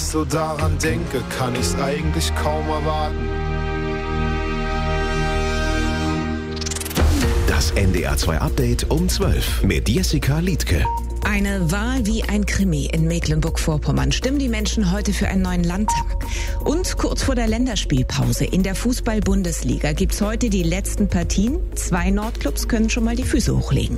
so daran denke, kann ich's eigentlich kaum erwarten. Das NDR 2 Update um 12 mit Jessica Liedtke. Eine Wahl wie ein Krimi in Mecklenburg-Vorpommern. Stimmen die Menschen heute für einen neuen Landtag? Und kurz vor der Länderspielpause in der Fußball-Bundesliga gibt's heute die letzten Partien. 2 Nordclubs können schon mal die Füße hochlegen.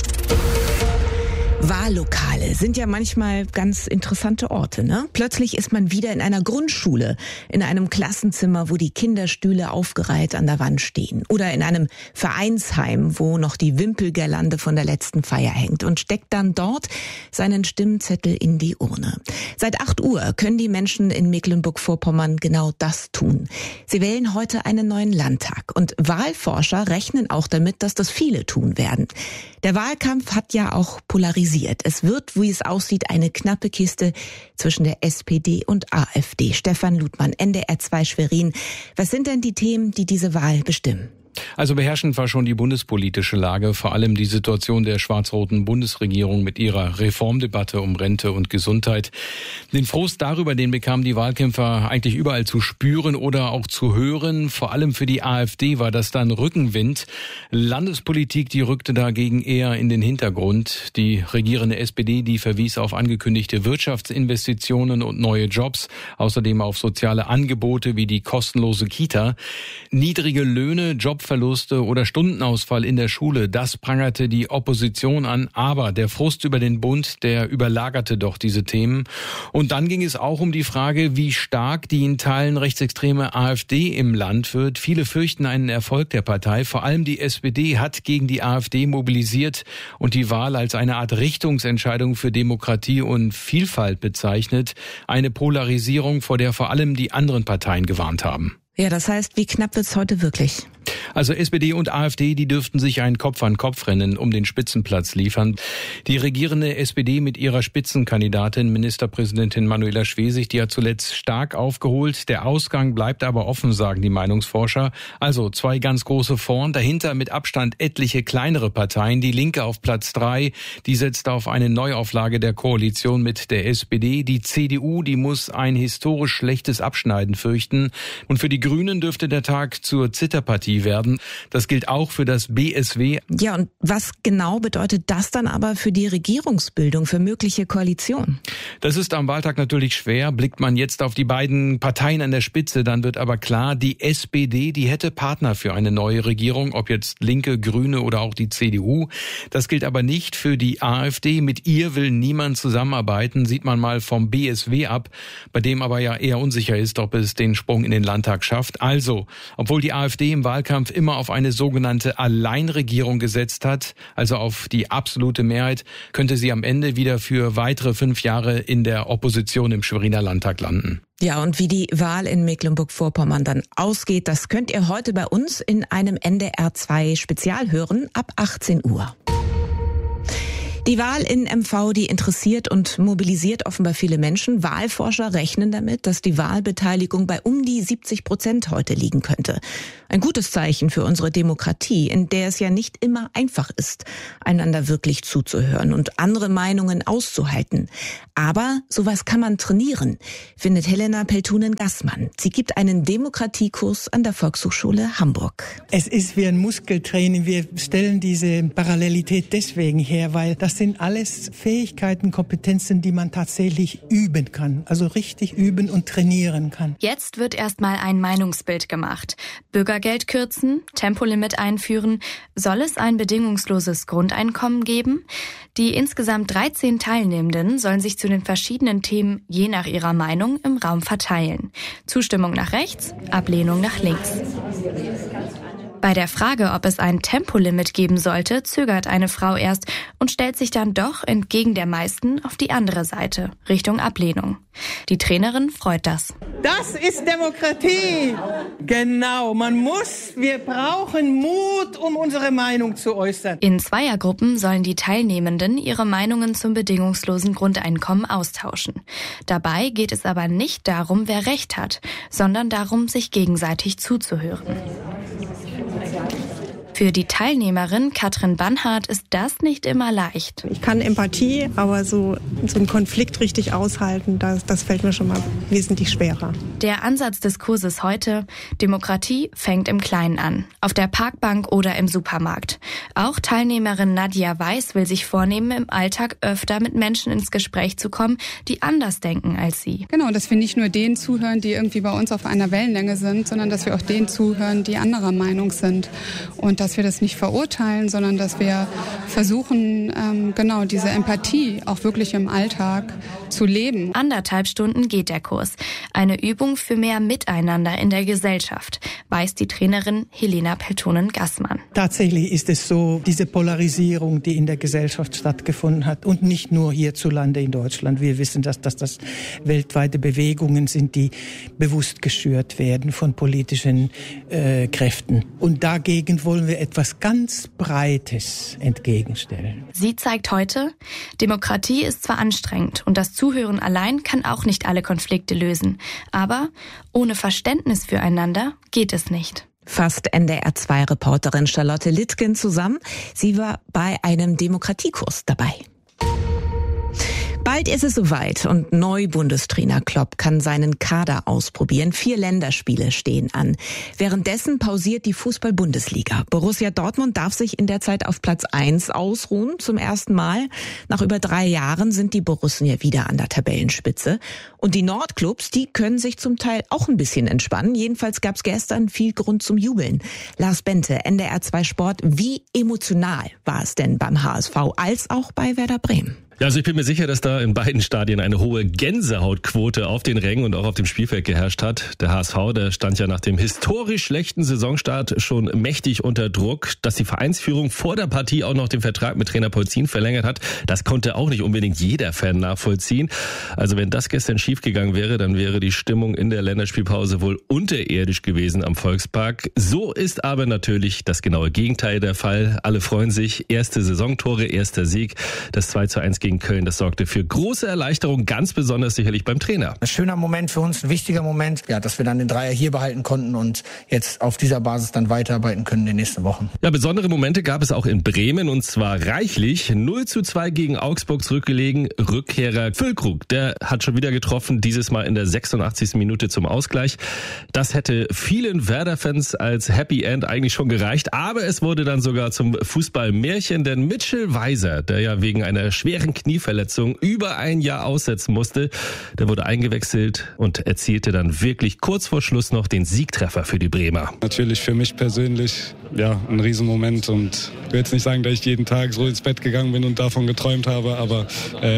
Wahllokale sind ja manchmal ganz interessante Orte, ne? Plötzlich ist man wieder in einer Grundschule, in einem Klassenzimmer, wo die Kinderstühle aufgereiht an der Wand stehen. Oder in einem Vereinsheim, wo noch die Wimpelgirlande von der letzten Feier hängt und steckt dann dort seinen Stimmzettel in die Urne. Seit 8 Uhr können die Menschen in Mecklenburg-Vorpommern genau das tun. Sie wählen heute einen neuen Landtag. Und Wahlforscher rechnen auch damit, dass das viele tun werden. Der Wahlkampf hat ja auch polarisiert. Es wird, wie es aussieht, eine knappe Kiste zwischen der SPD und AfD. Stefan Ludmann, NDR 2 Schwerin. Was sind denn die Themen, die diese Wahl bestimmen? Also beherrschend war schon die bundespolitische Lage, vor allem die Situation der schwarz-roten Bundesregierung mit ihrer Reformdebatte um Rente und Gesundheit. Den Frust darüber, den bekamen die Wahlkämpfer eigentlich überall zu spüren oder auch zu hören. Vor allem für die AfD war das dann Rückenwind. Landespolitik, die rückte dagegen eher in den Hintergrund. Die regierende SPD, die verwies auf angekündigte Wirtschaftsinvestitionen und neue Jobs, außerdem auf soziale Angebote wie die kostenlose Kita. Niedrige Löhne, Jobverluste oder Stundenausfall in der Schule, das prangerte die Opposition an. Aber der Frust über den Bund, der überlagerte doch diese Themen. Und dann ging es auch um die Frage, wie stark die in Teilen rechtsextreme AfD im Land wird. Viele fürchten einen Erfolg der Partei. Vor allem die SPD hat gegen die AfD mobilisiert und die Wahl als eine Art Richtungsentscheidung für Demokratie und Vielfalt bezeichnet. Eine Polarisierung, vor der vor allem die anderen Parteien gewarnt haben. Ja, das heißt, wie knapp wird's heute wirklich? Also SPD und AfD, die dürften sich ein Kopf-an-Kopf-Rennen um den Spitzenplatz liefern. Die regierende SPD mit ihrer Spitzenkandidatin, Ministerpräsidentin Manuela Schwesig, die hat zuletzt stark aufgeholt. Der Ausgang bleibt aber offen, sagen die Meinungsforscher. Also 2 ganz große vorn, dahinter mit Abstand etliche kleinere Parteien. Die Linke auf Platz 3, die setzt auf eine Neuauflage der Koalition mit der SPD. Die CDU, die muss ein historisch schlechtes Abschneiden fürchten. Und für die Grünen dürfte der Tag zur Zitterpartie werden. Das gilt auch für das BSW. Ja, und was genau bedeutet das dann aber für die Regierungsbildung, für mögliche Koalitionen? Das ist am Wahltag natürlich schwer. Blickt man jetzt auf die beiden Parteien an der Spitze, dann wird aber klar, die SPD, die hätte Partner für eine neue Regierung, ob jetzt Linke, Grüne oder auch die CDU. Das gilt aber nicht für die AfD. Mit ihr will niemand zusammenarbeiten, sieht man mal vom BSW ab, bei dem aber ja eher unsicher ist, ob es den Sprung in den Landtag schafft. Also, obwohl die AfD im Wahlkampf immer auf eine sogenannte Alleinregierung gesetzt hat, also auf die absolute Mehrheit, könnte sie am Ende wieder für weitere 5 Jahre in der Opposition im Schweriner Landtag landen. Ja, und wie die Wahl in Mecklenburg-Vorpommern dann ausgeht, das könnt ihr heute bei uns in einem NDR 2 Spezial hören ab 18 Uhr. Die Wahl in MV, die interessiert und mobilisiert offenbar viele Menschen. Wahlforscher rechnen damit, dass die Wahlbeteiligung bei um die 70% heute liegen könnte. Ein gutes Zeichen für unsere Demokratie, in der es ja nicht immer einfach ist, einander wirklich zuzuhören und andere Meinungen auszuhalten. Aber sowas kann man trainieren, findet Helena Peltunen-Gassmann. Sie gibt einen Demokratiekurs an der Volkshochschule Hamburg. Es ist wie ein Muskeltraining. Wir stellen diese Parallelität deswegen her, weil das sind alles Fähigkeiten, Kompetenzen, die man tatsächlich üben kann. Also richtig üben und trainieren kann. Jetzt wird erstmal ein Meinungsbild gemacht. Bürgergeld kürzen, Tempolimit einführen. Soll es ein bedingungsloses Grundeinkommen geben? Die insgesamt 13 Teilnehmenden sollen sich zu den verschiedenen Themen je nach ihrer Meinung im Raum verteilen. Zustimmung nach rechts, Ablehnung nach links. Bei der Frage, ob es ein Tempolimit geben sollte, zögert eine Frau erst und stellt sich dann doch entgegen der meisten auf die andere Seite, Richtung Ablehnung. Die Trainerin freut das. Das ist Demokratie. Genau, wir brauchen Mut, um unsere Meinung zu äußern. In Zweiergruppen sollen die Teilnehmenden ihre Meinungen zum bedingungslosen Grundeinkommen austauschen. Dabei geht es aber nicht darum, wer Recht hat, sondern darum, sich gegenseitig zuzuhören. Für die Teilnehmerin Katrin Banhart ist das nicht immer leicht. Ich kann Empathie, aber so einen Konflikt richtig aushalten, das fällt mir schon mal wesentlich schwerer. Der Ansatz des Kurses heute: Demokratie fängt im Kleinen an, auf der Parkbank oder im Supermarkt. Auch Teilnehmerin Nadja Weiß will sich vornehmen, im Alltag öfter mit Menschen ins Gespräch zu kommen, die anders denken als sie. Genau, dass wir nicht nur denen zuhören, die irgendwie bei uns auf einer Wellenlänge sind, sondern dass wir auch denen zuhören, die anderer Meinung sind. Und dass wir das nicht verurteilen, sondern dass wir versuchen, diese Empathie auch wirklich im Alltag zu leben. 1,5 Stunden geht der Kurs. Eine Übung für mehr Miteinander in der Gesellschaft, weiß die Trainerin Helena Peltonen-Gassmann. Tatsächlich ist es so, diese Polarisierung, die in der Gesellschaft stattgefunden hat und nicht nur hierzulande in Deutschland. Wir wissen, dass das weltweite Bewegungen sind, die bewusst geschürt werden von politischen Kräften. Und dagegen wollen wir etwas ganz Breites entgegenstellen. Sie zeigt heute, Demokratie ist zwar anstrengend und das Zuhören allein kann auch nicht alle Konflikte lösen. Aber ohne Verständnis füreinander geht es nicht. Fasst NDR2-Reporterin Charlotte Littgen zusammen. Sie war bei einem Demokratiekurs dabei. Bald ist es soweit und Neu-Bundestrainer Klopp kann seinen Kader ausprobieren. 4 Länderspiele stehen an. Währenddessen pausiert die Fußball-Bundesliga. Borussia Dortmund darf sich in der Zeit auf Platz 1 ausruhen. Zum ersten Mal nach über 3 Jahren sind die Borussen ja wieder an der Tabellenspitze. Und die Nordclubs, die können sich zum Teil auch ein bisschen entspannen. Jedenfalls gab es gestern viel Grund zum Jubeln. Lars Bente, NDR2 Sport. Wie emotional war es denn beim HSV als auch bei Werder Bremen? Ja, also ich bin mir sicher, dass da in beiden Stadien eine hohe Gänsehautquote auf den Rängen und auch auf dem Spielfeld geherrscht hat. Der HSV, der stand ja nach dem historisch schlechten Saisonstart schon mächtig unter Druck. Dass die Vereinsführung vor der Partie auch noch den Vertrag mit Trainer Polzin verlängert hat, das konnte auch nicht unbedingt jeder Fan nachvollziehen. Also wenn das gestern schiefgegangen wäre, dann wäre die Stimmung in der Länderspielpause wohl unterirdisch gewesen am Volkspark. So ist aber natürlich das genaue Gegenteil der Fall. Alle freuen sich. Erste Saisontore, erster Sieg. Das 2:1 gegen Köln, das sorgte für große Erleichterung, ganz besonders sicherlich beim Trainer. Ein schöner Moment für uns, ein wichtiger Moment, ja, dass wir dann den Dreier hier behalten konnten und jetzt auf dieser Basis dann weiterarbeiten können in den nächsten Wochen. Ja, besondere Momente gab es auch in Bremen und zwar reichlich. 0:2 gegen Augsburg zurückgelegen. Rückkehrer Füllkrug, der hat schon wieder getroffen, dieses Mal in der 86. Minute zum Ausgleich. Das hätte vielen Werder-Fans als Happy End eigentlich schon gereicht, aber es wurde dann sogar zum Fußballmärchen, denn Mitchell Weiser, der ja wegen einer schweren Knieverletzung über 1 Jahr aussetzen musste, der wurde eingewechselt und erzielte dann wirklich kurz vor Schluss noch den Siegtreffer für die Bremer. Natürlich für mich persönlich ein Riesenmoment und ich will jetzt nicht sagen, dass ich jeden Tag so ins Bett gegangen bin und davon geträumt habe, aber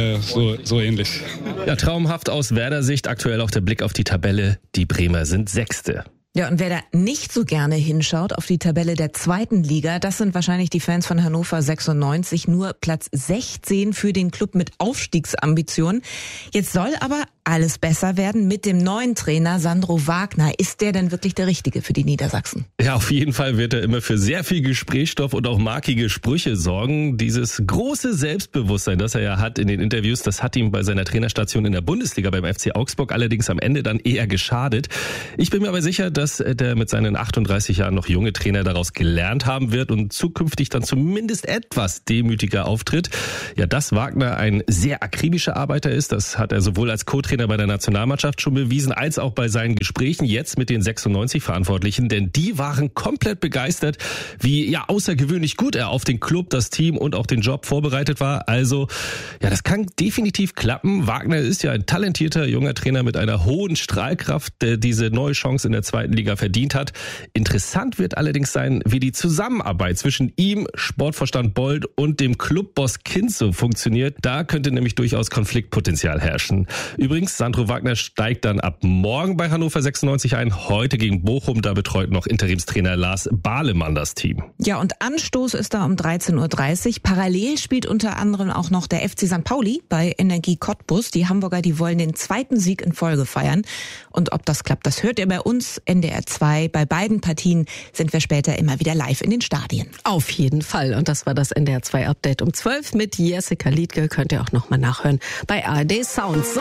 so ähnlich. Ja, traumhaft aus Werder-Sicht, aktuell auch der Blick auf die Tabelle. Die Bremer sind Sechste. Ja, und wer da nicht so gerne hinschaut auf die Tabelle der 2. Liga, das sind wahrscheinlich die Fans von Hannover 96. Nur Platz 16 für den Club mit Aufstiegsambitionen. Jetzt soll aber alles besser werden mit dem neuen Trainer Sandro Wagner. Ist der denn wirklich der Richtige für die Niedersachsen? Ja, auf jeden Fall wird er immer für sehr viel Gesprächsstoff und auch markige Sprüche sorgen. Dieses große Selbstbewusstsein, das er ja hat in den Interviews, das hat ihm bei seiner Trainerstation in der Bundesliga beim FC Augsburg allerdings am Ende dann eher geschadet. Ich bin mir aber sicher, dass der mit seinen 38 Jahren noch junge Trainer daraus gelernt haben wird und zukünftig dann zumindest etwas demütiger auftritt. Ja, dass Wagner ein sehr akribischer Arbeiter ist, das hat er sowohl als Co-Trainer bei der Nationalmannschaft schon bewiesen, als auch bei seinen Gesprächen jetzt mit den 96 Verantwortlichen, denn die waren komplett begeistert, wie außergewöhnlich gut er auf den Club, das Team und auch den Job vorbereitet war. Also, das kann definitiv klappen. Wagner ist ja ein talentierter junger Trainer mit einer hohen Strahlkraft, der diese neue Chance in der 2. Liga verdient hat. Interessant wird allerdings sein, wie die Zusammenarbeit zwischen ihm, Sportvorstand Bold und dem Clubboss Kinzo funktioniert. Da könnte nämlich durchaus Konfliktpotenzial herrschen. Übrigens, Sandro Wagner steigt dann ab morgen bei Hannover 96 ein. Heute gegen Bochum, da betreut noch Interimstrainer Lars Bahlemann das Team. Ja, und Anstoß ist da um 13:30 Uhr. Parallel spielt unter anderem auch noch der FC St. Pauli bei Energie Cottbus. Die Hamburger, die wollen den 2. Sieg in Folge feiern. Und ob das klappt, das hört ihr bei uns NDR2. Bei beiden Partien sind wir später immer wieder live in den Stadien. Auf jeden Fall. Und das war das NDR2 Update um 12 mit Jessica Liedke. Könnt ihr auch nochmal nachhören bei ARD Sound. So, jetzt gucken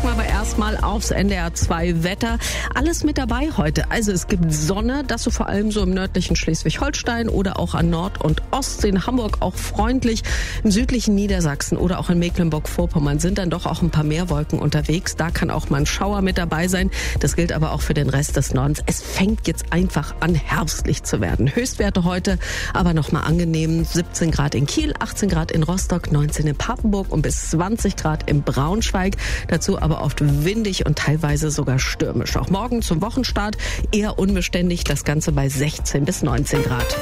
Gucken wir aber erstmal aufs NDR 2 Wetter. Alles mit dabei heute. Also es gibt Sonne, das so vor allem so im nördlichen Schleswig-Holstein oder auch an Nord- und Ostsee. In Hamburg auch freundlich. Im südlichen Niedersachsen oder auch in Mecklenburg-Vorpommern sind dann doch auch ein paar mehr Wolken unterwegs. Da kann auch mal ein Schauer mit dabei sein. Das gilt aber auch für den Rest des Nordens. Es fängt jetzt einfach an, herbstlich zu werden. Höchstwerte heute aber nochmal angenehm. 17 Grad in Kiel, 18 Grad in Rostock, 19 in Papenburg und bis 20 Grad in Braunschweig. Dazu aber oft windig und teilweise sogar stürmisch. Auch morgen zum Wochenstart eher unbeständig. Das Ganze bei 16 bis 19 Grad.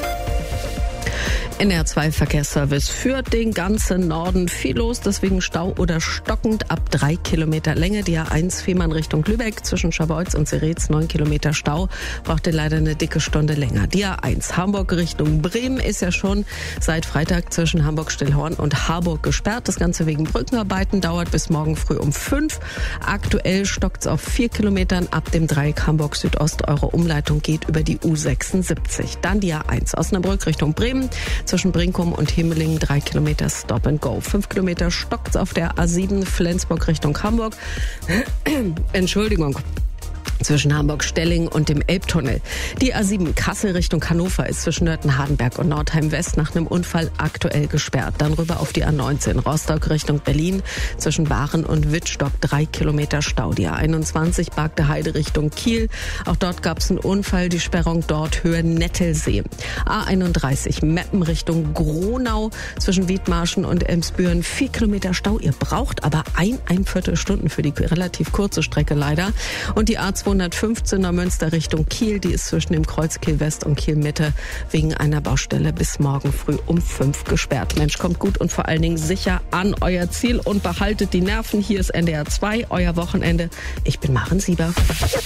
NDR 2 Verkehrsservice führt den ganzen Norden viel los, deswegen Stau oder stockend ab 3 Kilometer Länge. Die A1 Fehmarn Richtung Lübeck zwischen Scharbeutz und Zeretz 9 Kilometer Stau, brauchte leider eine dicke Stunde länger. Die A1 Hamburg Richtung Bremen ist ja schon seit Freitag zwischen Hamburg-Stillhorn und Harburg gesperrt. Das Ganze wegen Brückenarbeiten, dauert bis morgen früh um 5. Aktuell stockt es auf 4 Kilometern ab dem Dreieck Hamburg Südost. Eure Umleitung geht über die U76. Dann die A1 Osnabrück Richtung Bremen. Zwischen Brinkum und Himmelingen 3 Kilometer Stop and Go. 5 Kilometer stockt's auf der A7 Flensburg Richtung Hamburg. Entschuldigung. Zwischen Hamburg-Stelling und dem Elbtunnel. Die A7 Kassel Richtung Hannover ist zwischen Nörten-Hardenberg und Nordheim-West nach einem Unfall aktuell gesperrt. Dann rüber auf die A19 Rostock Richtung Berlin zwischen Baaren und Wittstock 3 Kilometer Stau. Die A21 Bargte Heide Richtung Kiel. Auch dort gab es einen Unfall. Die Sperrung dort Höhe Nettelsee. A31 Meppen Richtung Gronau zwischen Wiedmarschen und Emsbüren 4 Kilometer Stau. Ihr braucht aber ein Viertelstunden für die relativ kurze Strecke leider. Und die A215 Münster Richtung Kiel, die ist zwischen dem Kreuz Kiel West und Kiel Mitte wegen einer Baustelle bis morgen früh um 5 gesperrt. Mensch, kommt gut und vor allen Dingen sicher an euer Ziel und behaltet die Nerven. Hier ist NDR 2, euer Wochenende. Ich bin Maren Sieber.